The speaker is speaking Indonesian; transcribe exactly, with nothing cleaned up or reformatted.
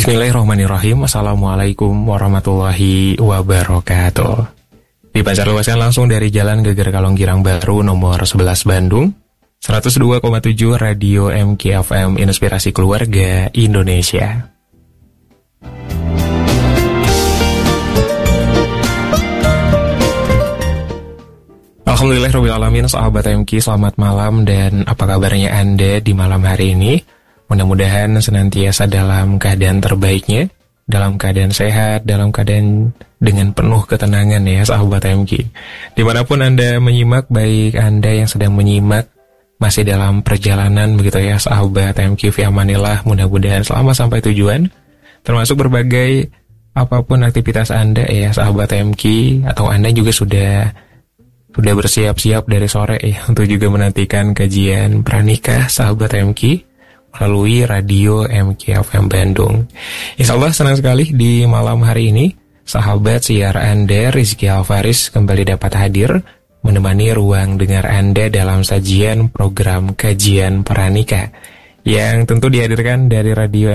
Bismillahirrahmanirrahim. Assalamualaikum warahmatullahi wabarakatuh. Dipancar luaskan langsung dari Jalan Geger Kalong Girang Baru nomor sebelas Bandung, seratus dua koma tujuh Radio M K F M, Inspirasi Keluarga Indonesia. Alhamdulillahirrahmanirrahim. Sahabat M K, selamat malam, dan apa kabarnya Anda di malam hari ini? Mudah-mudahan senantiasa dalam keadaan terbaiknya, dalam keadaan sehat, dalam keadaan dengan penuh ketenangan ya sahabat M K. Dimanapun Anda menyimak, baik Anda yang sedang menyimak masih dalam perjalanan begitu ya sahabat M K, fi amanillah, mudah-mudahan selamat sampai tujuan, termasuk berbagai apapun aktivitas Anda ya sahabat M K, atau Anda juga sudah sudah bersiap-siap dari sore ya untuk juga menantikan kajian pranikah sahabat M K melalui Radio M K F M Bandung. Insyaallah senang sekali di malam hari ini sahabat siar Anda Rizky Alfaris kembali dapat hadir menemani ruang dengar Anda dalam sajian program kajian pranikah yang tentu dihadirkan dari Radio